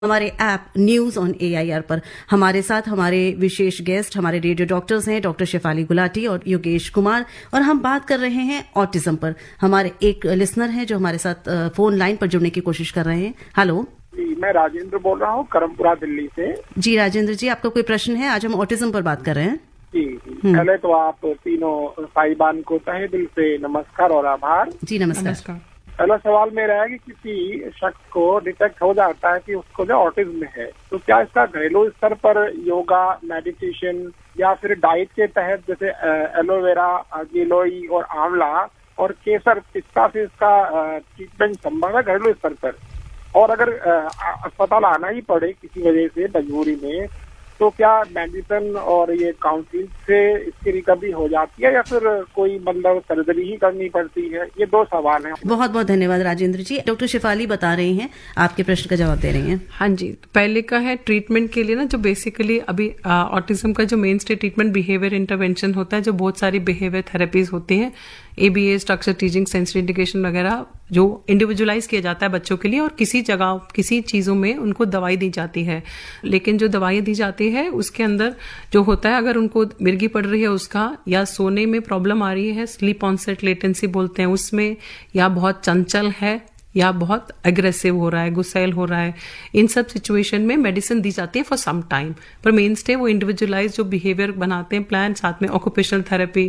हमारे app news on AIR पर हमारे साथ हमारे विशेष गेस्ट हमारे रेडियो डॉक्टर्स हैं डॉक्टर शेफाली गुलाटी और योगेश कुमार, और हम बात कर रहे हैं ऑटिज्म पर। हमारे एक लिसनर हैं जो हमारे साथ फोन लाइन पर जुड़ने की कोशिश कर रहे हैं। हेलो जी, मैं राजेंद्र बोल रहा हूँ करमपुरा दिल्ली से। जी राजेंद्र जी, आपका कोई प्रश्न है? आज हम ऑटिज्म पर बात कर रहे हैं। जी, पहले तो आप तीनों साहिबान को तहे दिल से नमस्कार और आभार। जी नमस्कार। पहला सवाल मेरा है कि किसी शख्स को डिटेक्ट हो जाता है कि उसको जो ऑटिज्म है, तो क्या इसका घरेलू स्तर पर योगा, मेडिटेशन या फिर डाइट के तहत जैसे एलोवेरा, गिलोई और आंवला और केसर, पिस्ता से इसका ट्रीटमेंट संभव है घरेलू स्तर पर? और अगर अस्पताल आना ही पड़े किसी वजह से मजबूरी में, तो क्या मेडिसिन और ये काउंसलिंग से इसकी रिकवरी हो जाती है या फिर कोई मतलब सर्जरी ही करनी पड़ती है? ये दो सवाल हैं। बहुत बहुत धन्यवाद राजेंद्र जी। डॉक्टर शेफाली बता रही हैं, आपके प्रश्न का जवाब दे रही हैं। हाँ जी, पहले का है ट्रीटमेंट के लिए ना, जो बेसिकली अभी ऑटिज्म का जो main stay treatment behaviour intervention होता है, जो बहुत सारी बिहेवियर थेरेपीज होती हैं, ABA, structure teaching, sensory indication वगैरह, जो इंडिविजुअलाइज किया जाता है बच्चों के लिए, और किसी जगह किसी चीजों में उनको दवाई दी जाती है। लेकिन जो दवाई दी जाती है उसके अंदर जो होता है, अगर उनको मिर्गी पड़ रही है उसका, या सोने में प्रॉब्लम आ रही है, स्लीप ऑनसेट लेटेंसी बोलते हैं उसमें, या बहुत चंचल है या बहुत एग्रेसिव हो रहा है, गुस्सैल हो रहा है, इन सब सिचुएशन में मेडिसिन दी जाती है फॉर सम टाइम। पर मेन स्टे वो इंडिविजुअलाइज जो बिहेवियर बनाते हैं प्लान, साथ में ऑक्यूपेशनल थेरेपी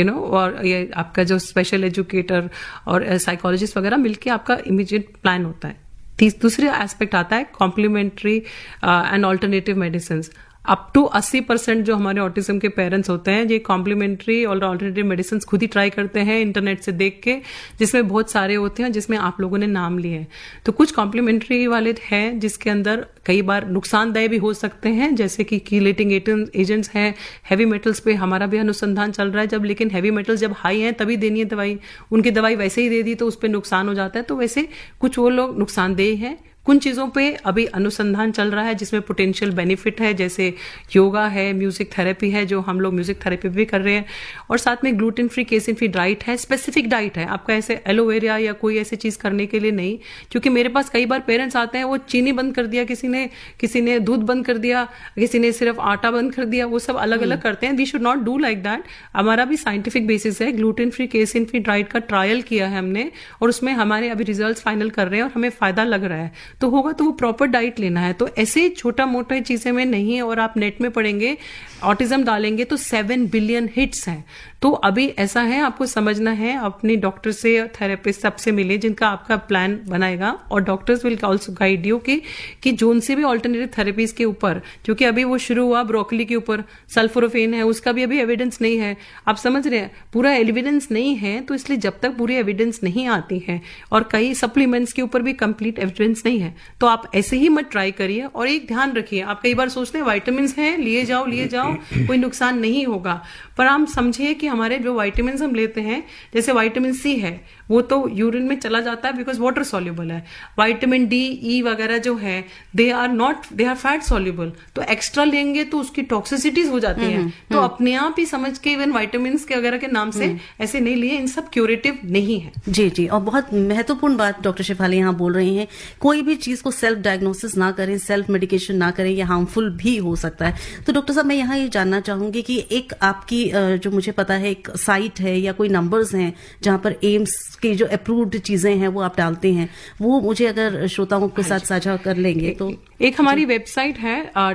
और ये आपका जो स्पेशल एजुकेटर और साइकोलॉजिस्ट वगैरह मिलके आपका इमीडिएट प्लान होता है। दूसरे एस्पेक्ट आता है complementary and alternative medicine. Up to 80% जो हमारे ऑटिज्म के पेरेंट्स होते हैं, ये कॉम्प्लीमेंट्री और ऑल्टरनेटिव मेडिसिन खुद ही ट्राई करते हैं इंटरनेट से देख के, जिसमें बहुत सारे होते हैं, जिसमें आप लोगों ने नाम लिए हैं। तो कुछ कॉम्प्लीमेंट्री वाले हैं जिसके अंदर कई बार नुकसानदायी भी हो सकते हैं, जैसे कि कीलेटिंग एजेंट्स हैं। हैवी मेटल्स पे हमारा भी अनुसंधान चल रहा है, जब लेकिन हैवी मेटल्स जब हाई हैं तभी देनी है दवाई, उनकी दवाई वैसे ही दे दी तो उस पर नुकसान हो जाता है। तो वैसे कुछ वो लोग नुकसानदेह हैं। कुछ चीजों पे अभी अनुसंधान चल रहा है जिसमें पोटेंशियल बेनिफिट है, जैसे योगा है, म्यूजिक थेरेपी है, जो हम लोग म्यूजिक थेरेपी भी कर रहे हैं, और साथ में gluten free, casein free diet है, स्पेसिफिक डाइट है। आपका ऐसे एलोवेरा या कोई ऐसी चीज करने के लिए नहीं, क्योंकि मेरे पास कई बार पेरेंट्स आते हैं, वो चीनी बंद कर दिया किसी ने दूध बंद कर दिया, किसी ने सिर्फ आटा बंद कर दिया, वो सब अलग अलग करते हैं। We should not do like that. हमारा भी साइंटिफिक बेसिस है, gluten free, casein free diet का ट्रायल किया है हमने, और उसमें हमारे अभी रिजल्ट फाइनल कर रहे हैं और हमें फायदा लग रहा है। तो होगा तो वो प्रॉपर डाइट लेना है। तो ऐसे छोटा मोटा चीजें में नहीं है। और आप नेट में पढ़ेंगे, ऑटिज्म डालेंगे तो 7 बिलियन हिट्स हैं। तो अभी ऐसा है, आपको समझना है, अपने डॉक्टर से, थेरेपिस्ट सबसे मिले जिनका आपका प्लान बनाएगा, और doctors will also guide you कि जोन से भी ऑल्टरनेटिव थेरेपीज के ऊपर, क्योंकि अभी वो शुरू हुआ ब्रोकली के ऊपर, सल्फोराफेन है, उसका भी अभी एविडेंस नहीं है। आप समझ रहे हैं, पूरा एविडेंस नहीं है। तो इसलिए जब तक पूरी एविडेंस नहीं आती है, और कई सप्लीमेंट्स के ऊपर भी कंप्लीट एविडेंस नहीं है, तो आप ऐसे ही मत ट्राई करिए। और एक ध्यान रखिए, आप कई बार सोचते हैं वाइटामिन हैं, लिए जाओ कोई नुकसान नहीं होगा, पर हम समझिए कि हमारे जो वाइटामिन हम लेते हैं, जैसे वाइटामिन C है, वो तो यूरिन में चला जाता है बिकॉज वाटर सॉल्युबल है। वाइटामिन D, E वगैरह जो है, दे आर फैट सॉल्युबल। तो एक्स्ट्रा लेंगे तो उसकी टॉक्सिसिटीज हो जाती हैं। तो अपने आप ही समझ के इवन वाइटामिन के वगैरह के नाम से ऐसे नहीं लिए, इन सब क्यूरेटिव नहीं है। जी, और बहुत महत्वपूर्ण बात डॉक्टर शेफाली यहाँ बोल रही हैं, कोई भी चीज को सेल्फ डायग्नोसिस ना करें, सेल्फ मेडिकेशन ना करें, ये हार्मफुल भी हो सकता है। तो डॉक्टर साहब, मैं यहाँ ये जानना चाहूंगी कि एक आपकी जो मुझे पता है एक साइट है या कोई नंबर्स हैं जहां पर एम्स की जो अप्रूव्ड चीजें हैं वो आप डालते हैं, वो मुझे अगर श्रोताओं के साथ साझा कर लेंगे तो। एक हमारी वेबसाइट है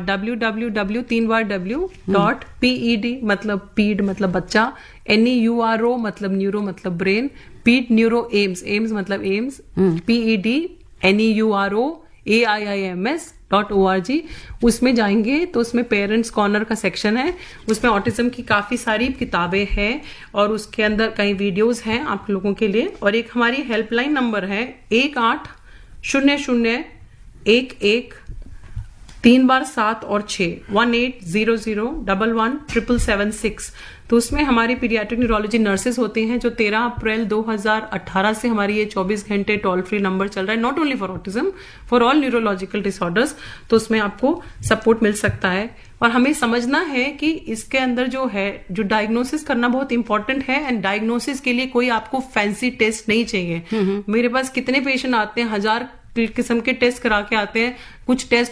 www.ped मतलब पीड मतलब बच्चा, NEURO मतलब न्यूरो मतलब ब्रेन, पीड न्यूरो एम्स मतलब एम्स, PED NEURO AIIMS.org। उसमें जाएंगे तो उसमें पेरेंट्स कॉर्नर का सेक्शन है, उसमें ऑटिज्म की काफी सारी किताबें हैं, और उसके अंदर कई वीडियोस हैं आप लोगों के लिए। और एक हमारी हेल्पलाइन नंबर है 180011 और 6 1800117776। तो उसमें हमारी पीडियाट्रिक न्यूरोलॉजी नर्सेज होते हैं, जो 13 अप्रैल 2018 से हमारी ये 24 घंटे टोल फ्री नंबर चल रहा है, not only for autism, for all neurological disorders. तो उसमें आपको सपोर्ट मिल सकता है। और हमें समझना है कि इसके अंदर जो है, जो डायग्नोसिस करना बहुत इंपॉर्टेंट है, एंड डायग्नोसिस के लिए कोई आपको फैंसी टेस्ट नहीं चाहिए। मेरे पास कितने पेशेंट आते हैं, 1000 किस्म के टेस्ट करा के आते हैं। कुछ टेस्ट